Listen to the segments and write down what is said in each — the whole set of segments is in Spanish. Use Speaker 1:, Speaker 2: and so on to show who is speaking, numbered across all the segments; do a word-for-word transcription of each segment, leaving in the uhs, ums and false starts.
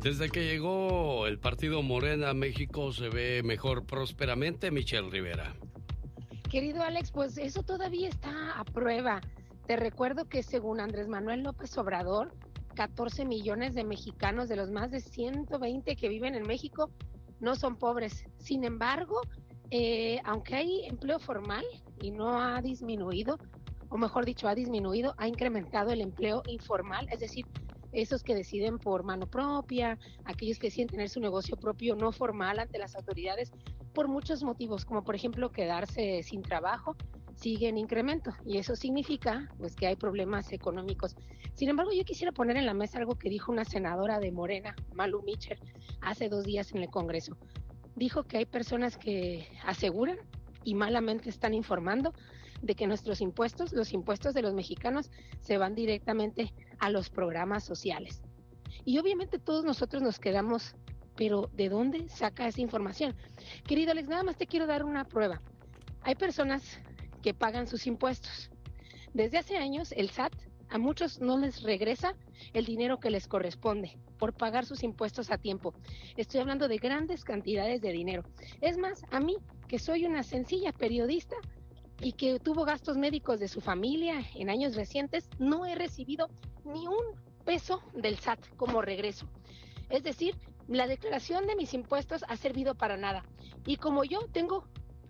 Speaker 1: Desde que llegó el partido Morena a México se ve mejor prósperamente, Michelle Rivera.
Speaker 2: Querido Alex, pues eso todavía está a prueba. Te recuerdo que según Andrés Manuel López Obrador, catorce millones de mexicanos de los más de ciento veinte que viven en México no son pobres. Sin embargo, eh, aunque hay empleo formal y no ha disminuido, o mejor dicho, ha disminuido, ha incrementado el empleo informal, es decir, esos que deciden por mano propia, aquellos que deciden tener su negocio propio no formal ante las autoridades, por muchos motivos, como por ejemplo quedarse sin trabajo, sigue en incremento y eso significa pues que hay problemas económicos. Sin embargo, yo quisiera poner en la mesa algo que dijo una senadora de Morena, Malu Mitchell, hace dos días en el Congreso. Dijo que hay personas que aseguran y malamente están informando de que nuestros impuestos, los impuestos de los mexicanos, se van directamente a los programas sociales. Y obviamente todos nosotros nos quedamos, pero ¿de dónde saca esa información? Querido Alex, nada más te quiero dar una prueba. Hay personas que pagan sus impuestos. Desde hace años, el S A T a muchos no les regresa el dinero que les corresponde por pagar sus impuestos a tiempo. Estoy hablando de grandes cantidades de dinero. Es más, a mí, que soy una sencilla periodista y que tuvo gastos médicos de su familia en años recientes, no he recibido ni un peso del S A T como regreso. Es decir, la declaración de mis impuestos ha servido para nada. Y como yo tengo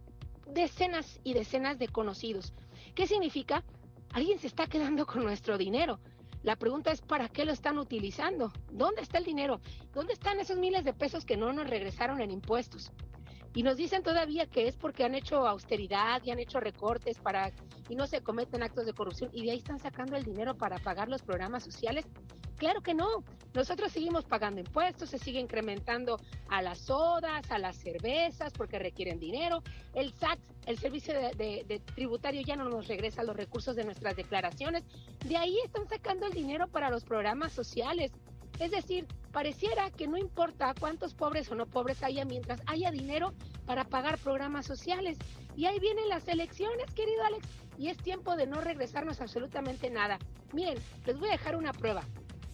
Speaker 2: decenas y decenas de conocidos, ¿qué significa? Alguien se está quedando con nuestro dinero. La pregunta es, ¿para qué lo están utilizando? ¿Dónde está el dinero? ¿Dónde están esos miles de pesos que no nos regresaron en impuestos? Y nos dicen todavía que es porque han hecho austeridad y han hecho recortes para y no se cometen actos de corrupción y de ahí están sacando el dinero para pagar los programas sociales. Claro que no. Nosotros seguimos pagando impuestos, se sigue incrementando a las sodas, a las cervezas porque requieren dinero. El S A T, el servicio de, de, de tributario, ya no nos regresa los recursos de nuestras declaraciones. De ahí están sacando el dinero para los programas sociales. Es decir, pareciera que no importa cuántos pobres o no pobres haya mientras haya dinero para pagar programas sociales. Y ahí vienen las elecciones, querido Alex, y es tiempo de no regresarnos absolutamente nada. Miren, les voy a dejar una prueba.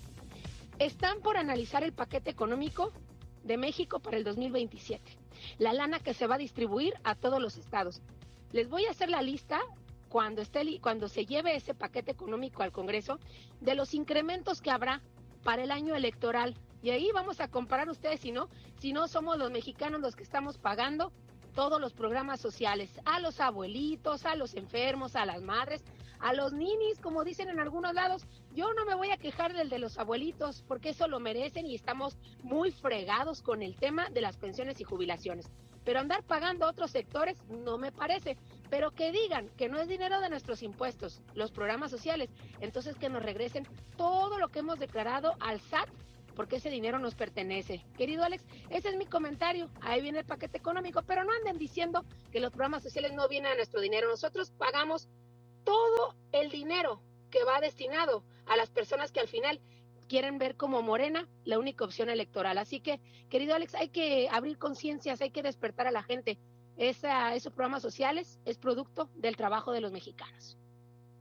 Speaker 2: Están por analizar el paquete económico de México para el dos mil veintisiete, la lana que se va a distribuir a todos los estados. Les voy a hacer la lista cuando, esté, cuando se lleve ese paquete económico al Congreso de los incrementos que habrá para el año electoral. Y ahí vamos a comparar ustedes, si no, si no somos los mexicanos los que estamos pagando todos los programas sociales, a los abuelitos, a los enfermos, a las madres, a los ninis, como dicen en algunos lados. Yo no me voy a quejar del de los abuelitos, porque eso lo merecen y estamos muy fregados con el tema de las pensiones y jubilaciones. Pero andar pagando a otros sectores no me parece. Pero que digan que no es dinero de nuestros impuestos, los programas sociales, entonces que nos regresen todo lo que hemos declarado al S A T, porque ese dinero nos pertenece. Querido Alex, ese es mi comentario. Ahí viene el paquete económico, pero no anden diciendo que los programas sociales no vienen a nuestro dinero. Nosotros pagamos todo el dinero que va destinado a las personas que al final quieren ver como Morena la única opción electoral. Así que, querido Alex, hay que abrir conciencias, hay que despertar a la gente. Esa, esos programas sociales es producto del trabajo de los mexicanos.